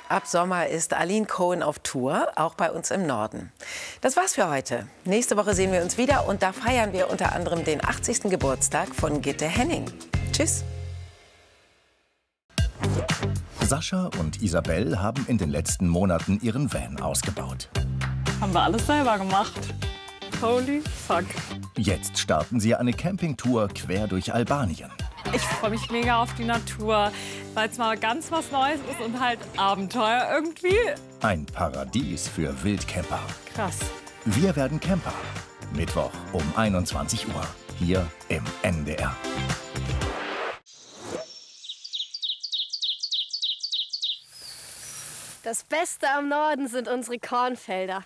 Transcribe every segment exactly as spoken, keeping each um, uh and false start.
Ab Sommer ist Aline Cohen auf Tour, auch bei uns im Norden. Das war's für heute. Nächste Woche sehen wir uns wieder und da feiern wir unter anderem den achtzigsten Geburtstag von Gitte Henning. Tschüss. Sascha und Isabel haben in den letzten Monaten ihren Van ausgebaut. Haben wir alles selber gemacht. Holy fuck. Jetzt starten sie eine Campingtour quer durch Albanien. Ich freue mich mega auf die Natur, weil es mal ganz was Neues ist und halt Abenteuer irgendwie. Ein Paradies für Wildcamper. Krass. Wir werden Camper. Mittwoch um einundzwanzig Uhr. Hier im N D R. Das Beste am Norden sind unsere Kornfelder.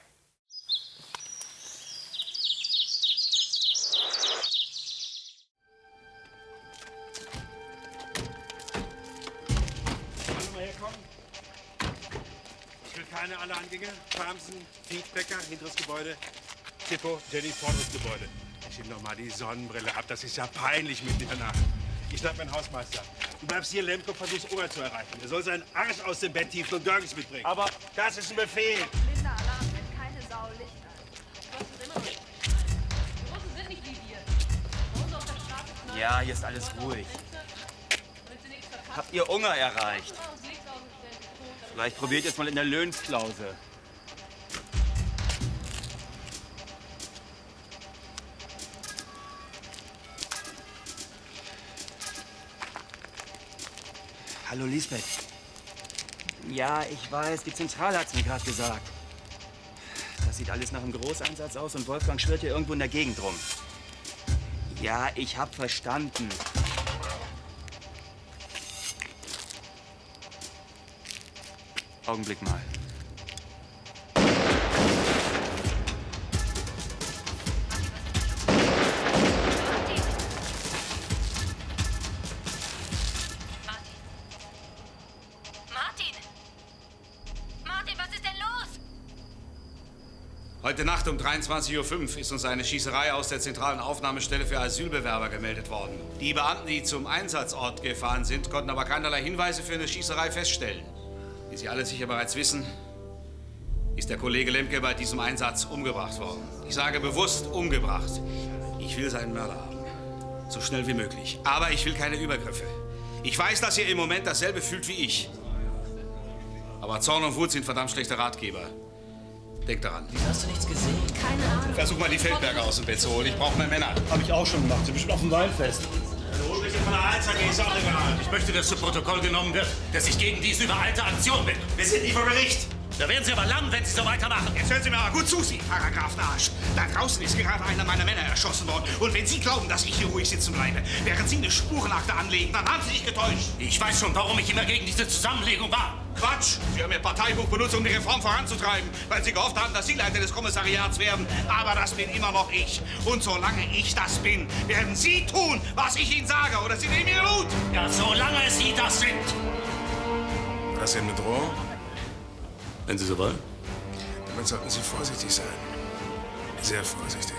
Ich will keine alle Angänge. Farmsen, Feedbacker, hinteres Gebäude. Zippo, Jenny, vorderes Gebäude. Ich nehme noch mal die Sonnenbrille ab. Das ist ja peinlich mitten in der Nacht. Ich schnapp meinen Hausmeister. Du bleibst hier, Lemko, versuchst Unger zu erreichen. Er soll seinen Arsch aus dem Bett tiefen und Görgens mitbringen. Aber das ist ein Befehl. Linda, Alarm, wenn keine Sau Lichter. Die Russen sind nicht wie wir. Bei uns auf der Straße. Ja, hier ist alles ruhig. Habt ihr Unger erreicht? Vielleicht probiert ihr es mal in der Löhnsklause. Hallo, Lisbeth. Ja, ich weiß, die Zentrale hat's mir gerade gesagt. Das sieht alles nach einem Großeinsatz aus und Wolfgang schwirrt hier irgendwo in der Gegend rum. Ja, ich hab verstanden. Augenblick mal. Heute Nacht um dreiundzwanzig Uhr fünf ist uns eine Schießerei aus der zentralen Aufnahmestelle für Asylbewerber gemeldet worden. Die Beamten, die zum Einsatzort gefahren sind, konnten aber keinerlei Hinweise für eine Schießerei feststellen. Wie Sie alle sicher bereits wissen, ist der Kollege Lemke bei diesem Einsatz umgebracht worden. Ich sage bewusst umgebracht. Ich will seinen Mörder haben. So schnell wie möglich. Aber ich will keine Übergriffe. Ich weiß, dass ihr im Moment dasselbe fühlt wie ich. Aber Zorn und Wut sind verdammt schlechte Ratgeber. Denk daran. Hast du nichts gesehen? Keine Ahnung. Versuch mal die Feldberger aus dem Bett zu holen. Ich brauche mehr Männer. Hab ich auch schon gemacht. Sie bestimmt auf dem Weinfest. Hol mich von der Alster, ist auch egal. Ich möchte, dass zu Protokoll genommen wird, dass ich gegen diese übereilte Aktion bin. Wir sind nicht vor Gericht. Da werden Sie aber lang, wenn Sie so weitermachen. Jetzt hören Sie mir mal gut zu, Sie Paragraphenarsch. Da draußen ist gerade einer meiner Männer erschossen worden. Und wenn Sie glauben, dass ich hier ruhig sitzen bleibe, während Sie eine Spurenakte anlegen, dann haben Sie sich getäuscht. Ich weiß schon, warum ich immer gegen diese Zusammenlegung war. Quatsch! Sie haben Ihr Parteibuch benutzt, um die Reform voranzutreiben, weil Sie gehofft haben, dass Sie Leiter des Kommissariats werden. Aber das bin immer noch ich. Und solange ich das bin, werden Sie tun, was ich Ihnen sage. Oder Sie nehmen Ihr Blut. Ja, solange Sie das sind. War das denn eine Drohung? Wenn Sie so wollen. Damit sollten Sie vorsichtig sein. Sehr vorsichtig.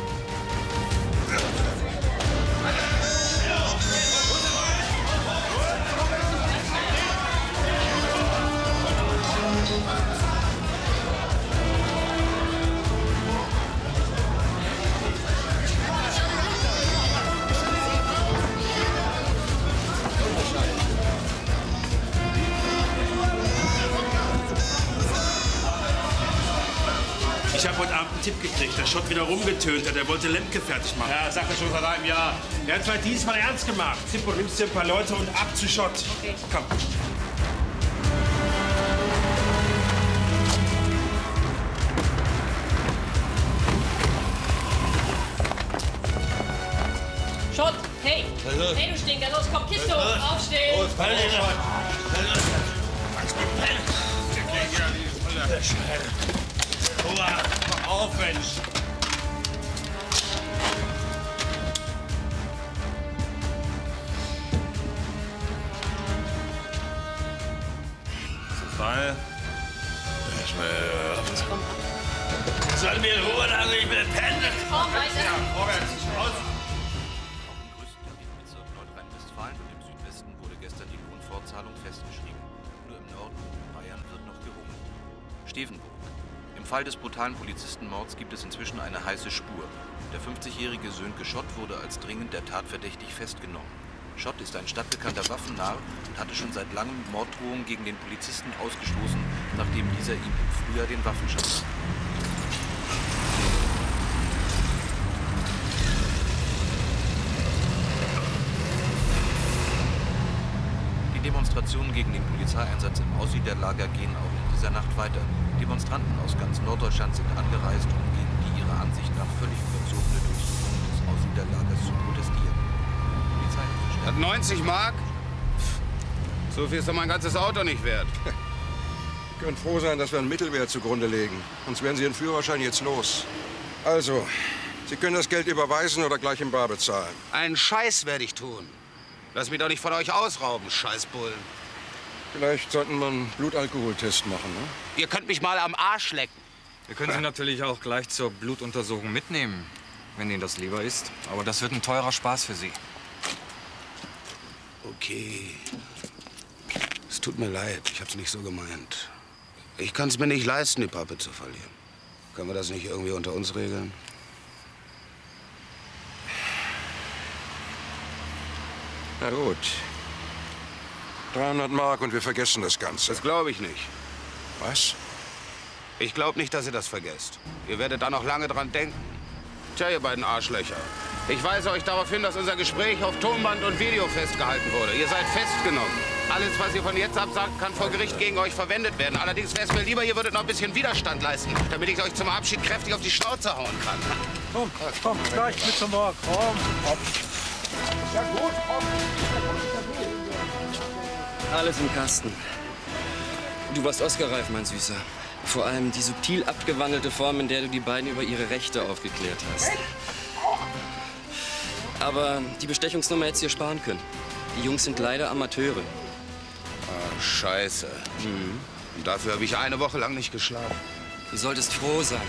Ich habe heute Abend einen Tipp gekriegt. Der Schott wieder rumgetönt hat. Er wollte Lemke fertig machen. Ja, sagt er schon seit einem Jahr. Er hat zwar diesmal ernst gemacht. Zippo, nimmst dir ein paar Leute und ab zu Schott. Okay. Komm. Schott, hey! Hey, du Stinker, los, komm, Kiste hoch, aufstehen! Los, Pelle, Schott! Mach auf, Mensch! Fall. Soll mir in Ruhe lassen, ich will pennen! Komm, weiter! Ja, vorwärts! Raus! Auch im größten Tarifbezirk Nordrhein-Westfalen und im Südwesten wurde gestern die Lohnfortzahlung festgeschrieben. Nur im Norden Bayern wird Stevenburg. Im Fall des brutalen Polizistenmords gibt es inzwischen eine heiße Spur. Der fünfzigjährige Sönke Schott wurde als dringend der Tat verdächtig festgenommen. Schott ist ein stadtbekannter Waffennarr und hatte schon seit langem Morddrohungen gegen den Polizisten ausgestoßen, nachdem dieser ihm im Frühjahr den Waffenschein gab. Die Demonstrationen gegen den Polizeieinsatz im Aussiedlerlager gehen auch in dieser Nacht weiter. Demonstranten aus ganz Norddeutschland sind angereist, um gegen die ihrer Ansicht nach völlig überzogene Durchsuchung des Aussiedlerlagers zu protestieren. Die Polizei Hat neunzig Mark? So viel ist doch mein ganzes Auto nicht wert. Sie können froh sein, dass wir einen Mittelwert zugrunde legen. Sonst werden Sie Ihren Führerschein jetzt los. Also, Sie können das Geld überweisen oder gleich im Bar bezahlen. Einen Scheiß werde ich tun. Lass mich doch nicht von euch ausrauben, Scheißbullen. Vielleicht sollten wir einen Blutalkoholtest machen, ne? Ihr könnt mich mal am Arsch lecken. Wir können Sie natürlich auch gleich zur Blutuntersuchung mitnehmen, wenn Ihnen das lieber ist. Aber das wird ein teurer Spaß für Sie. Okay. Es tut mir leid, ich hab's nicht so gemeint. Ich kann's mir nicht leisten, die Pappe zu verlieren. Können wir das nicht irgendwie unter uns regeln? Na gut. dreihundert Mark und wir vergessen das Ganze. Das glaube ich nicht. Was? Ich glaube nicht, dass ihr das vergesst. Ihr werdet da noch lange dran denken. Tja, ihr beiden Arschlöcher. Ich weise euch darauf hin, dass unser Gespräch auf Tonband und Video festgehalten wurde. Ihr seid festgenommen. Alles, was ihr von jetzt ab sagt, kann vor Gericht gegen euch verwendet werden. Allerdings wäre es mir lieber, ihr würdet noch ein bisschen Widerstand leisten, damit ich euch zum Abschied kräftig auf die Schnauze hauen kann. Komm, komm, gleich mit zum Morgen. Komm, komm. Ja gut, komm. Alles im Kasten. Du warst Oscar-reif, mein Süßer. Vor allem die subtil abgewandelte Form, in der du die beiden über ihre Rechte aufgeklärt hast. Aber die Bestechungsnummer hättest du dir sparen können. Die Jungs sind leider Amateure. Ah, Scheiße. Mhm. Und dafür habe ich eine Woche lang nicht geschlafen. Du solltest froh sein.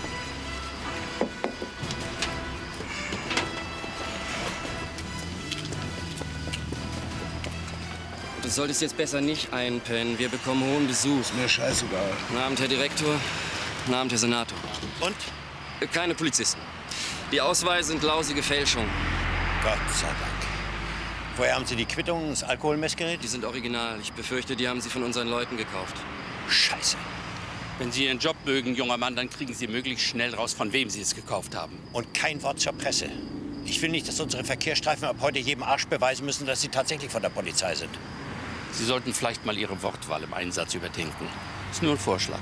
Du solltest jetzt besser nicht einpennen. Wir bekommen hohen Besuch. Mir scheißegal. Guten Abend, Herr Direktor. Guten Abend, Herr Senator. Und? Keine Polizisten. Die Ausweise sind lausige Fälschungen. Gott sei Dank. Woher haben Sie die Quittung und das Alkoholmessgerät? Die sind original. Ich befürchte, die haben Sie von unseren Leuten gekauft. Scheiße. Wenn Sie Ihren Job mögen, junger Mann, dann kriegen Sie möglichst schnell raus, von wem Sie es gekauft haben. Und kein Wort zur Presse. Ich will nicht, dass unsere Verkehrsstreifen ab heute jedem Arsch beweisen müssen, dass sie tatsächlich von der Polizei sind. Sie sollten vielleicht mal Ihre Wortwahl im Einsatz überdenken. Ist nur ein Vorschlag.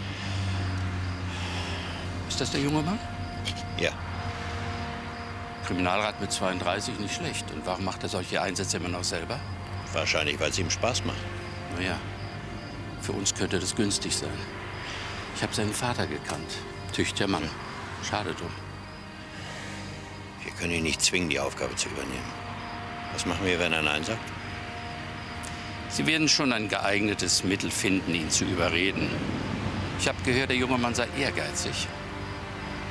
Ist das der junge Mann? Ja. Kriminalrat mit zweiunddreißig, nicht schlecht. Und warum macht er solche Einsätze immer noch selber? Wahrscheinlich, weil es ihm Spaß macht. Naja, für uns könnte das günstig sein. Ich habe seinen Vater gekannt. Tüchtiger Mann. Schade drum. Wir können ihn nicht zwingen, die Aufgabe zu übernehmen. Was machen wir, wenn er Nein sagt? Sie werden schon ein geeignetes Mittel finden, ihn zu überreden. Ich habe gehört, der junge Mann sei ehrgeizig.